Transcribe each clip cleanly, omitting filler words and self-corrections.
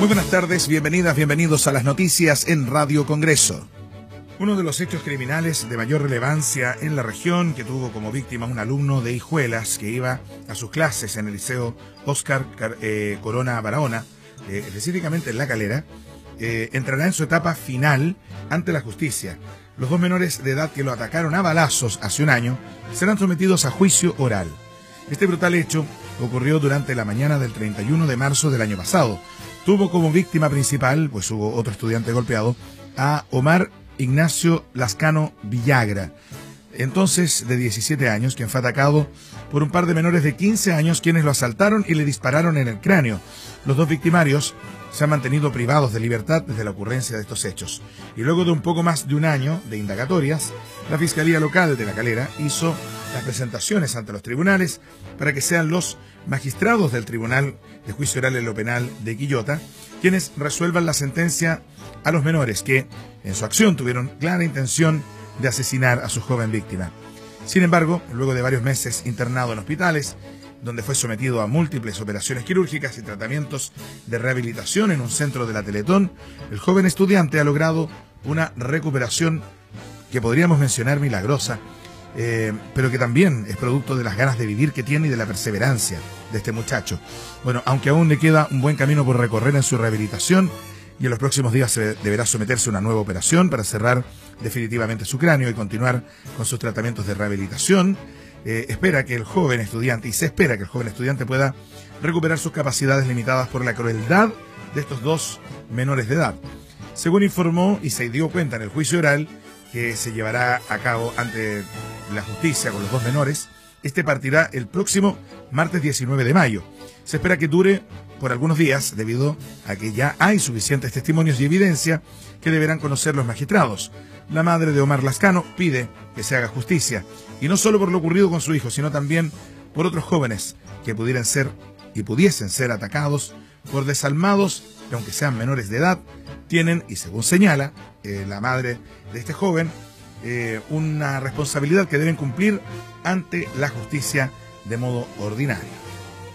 Muy buenas tardes, bienvenidas, bienvenidos a las noticias en Radio Congreso. Uno de los hechos criminales de mayor relevancia en la región, que tuvo como víctima un alumno de Hijuelas que iba a sus clases en el Liceo Óscar Corona Barahona, específicamente en La Calera, entrará en su etapa final ante la justicia. Los dos menores de edad que lo atacaron a balazos hace un año serán sometidos a juicio oral. Este brutal hecho ocurrió durante la mañana del 31 de marzo del año pasado. Tuvo como víctima principal, pues hubo otro estudiante golpeado, a Omar Ignacio Lascano Villagra, entonces de 17 años, quien fue atacado por un par de menores de 15 años quienes lo asaltaron y le dispararon en el cráneo. Los dos victimarios se han mantenido privados de libertad desde la ocurrencia de estos hechos. Y luego de un poco más de un año de indagatorias, la Fiscalía Local de La Calera hizo las presentaciones ante los tribunales para que sean los magistrados del Tribunal de Juicio Oral en lo Penal de Quillota quienes resuelvan la sentencia a los menores que, en su acción, tuvieron clara intención de asesinar a su joven víctima. Sin embargo, luego de varios meses internado en hospitales, donde fue sometido a múltiples operaciones quirúrgicas y tratamientos de rehabilitación en un centro de la Teletón, el joven estudiante ha logrado una recuperación que podríamos mencionar milagrosa, pero que también es producto de las ganas de vivir que tiene y de la perseverancia de este muchacho. Bueno, aunque aún le queda un buen camino por recorrer en su rehabilitación, y en los próximos días deberá someterse a una nueva operación para cerrar definitivamente su cráneo y continuar con sus tratamientos de rehabilitación. Espera que el joven estudiante, y se espera que el joven estudiante pueda recuperar sus capacidades limitadas por la crueldad de estos dos menores de edad. Según informó y se dio cuenta en el juicio oral que se llevará a cabo ante la justicia con los dos menores, este partirá el próximo martes 19 de mayo. Se espera que dure por algunos días debido a que ya hay suficientes testimonios y evidencia que deberán conocer los magistrados. La madre de Omar Lascano pide que se haga justicia, y no solo por lo ocurrido con su hijo, sino también por otros jóvenes que pudieran ser y pudiesen ser atacados por desalmados que, aunque sean menores de edad, tienen, y según señala la madre de este joven, una responsabilidad que deben cumplir ante la justicia de modo ordinario.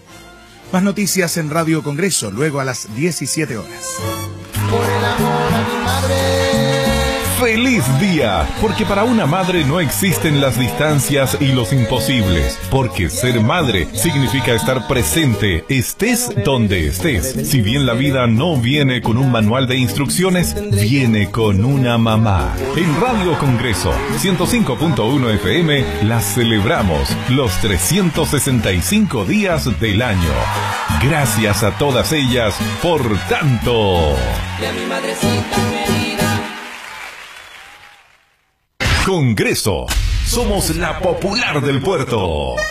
Más noticias en Radio Congreso, luego a las 17 horas. Por el amor a mi madre. ¡Feliz día! Porque para una madre no existen las distancias y los imposibles. Porque ser madre significa estar presente, estés donde estés. Si bien la vida no viene con un manual de instrucciones, viene con una mamá. En Radio Congreso 105.1 FM la celebramos los 365 días del año. Gracias a todas ellas por tanto. Y a mi madrecita querida. Congreso. Somos la popular del puerto.